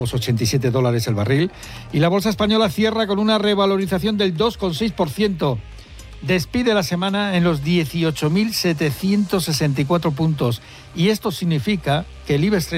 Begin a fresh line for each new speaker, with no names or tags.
$87 el barril, y la bolsa española cierra con una revalorización del 2,6%. Despide la semana en los 18.764 puntos, y esto significa que el IBEX